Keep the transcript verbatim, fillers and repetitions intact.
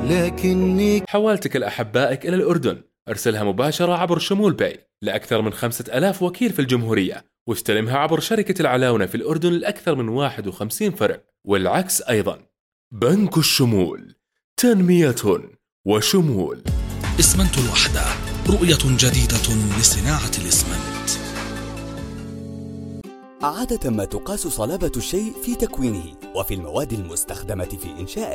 لكني حوالتك لأحبائك إلى الأردن، ارسلها مباشرة عبر شمول باي لأكثر من خمسة ألاف وكيل في الجمهورية، واستلمها عبر شركة العلاونة في الأردن لأكثر من واحد وخمسين فرع، والعكس أيضا. بنك الشمول، تنمية وشمول. إسمنت الوحدة، رؤية جديدة لصناعة الإسمنت. عادة ما تقاس صلابة الشيء في تكوينه وفي المواد المستخدمة في إنشائه.